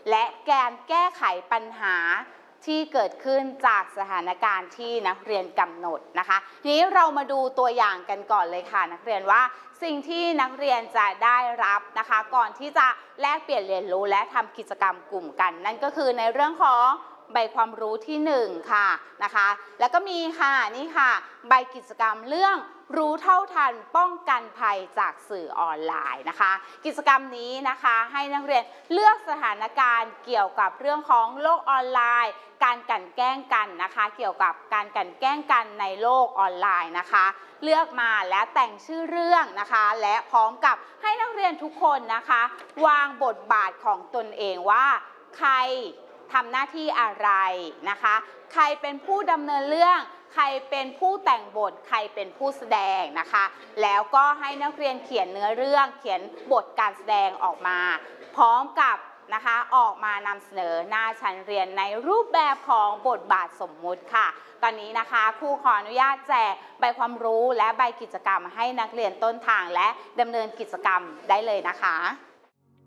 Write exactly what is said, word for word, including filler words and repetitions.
และการแก้ไขปัญหาที่เกิดขึ้นจากสถานการณ์ที่นักเรียนกำหนดนะคะทีนี้เรามาดูตัวอย่างกันก่อนเลยค่ะนักเรียนว่าสิ่งที่นักเรียนจะได้รับนะคะก่อนที่จะแลกเปลี่ยนเรียนรู้และทำกิจกรรมกลุ่มกันนั่นก็คือในเรื่องของใบความรู้ที่หนึ่งค่ะนะคะแล้วก็มีค่ะนี่ค่ะใบกิจกรรมเรื่องรู้เท่าทันป้องกันภัยจากสื่อออนไลน์นะคะกิจกรรมนี้นะคะให้นักเรียนเลือกสถานการณ์เกี่ยวกับเรื่องของโลกออนไลน์การกลั่นแกล้งกันนะคะเกี่ยวกับการกลั่นแกล้งกันในโลกออนไลน์นะคะเลือกมาและแต่งชื่อเรื่องนะคะและพร้อมกับให้นักเรียนทุกคนนะคะวางบทบาทของตนเองว่าใครทำหน้าที่อะไรนะคะใครเป็นผู้ดำเนินเรื่องใครเป็นผู้แต่งบทใครเป็นผู้แสดงนะคะแล้วก็ให้นักเรียนเขียนเนื้อเรื่องเขียนบทการแสดงออกมาพร้อมกับนะคะออกมานำเสนอหน้าชั้นเรียนในรูปแบบของบทบาทสมมุติค่ะตอนนี้นะคะครูขออนุญาตแจกใบความรู้และใบกิจกรรมให้นักเรียนต้นทางและดำเนินกิจกรรมได้เลยนะคะ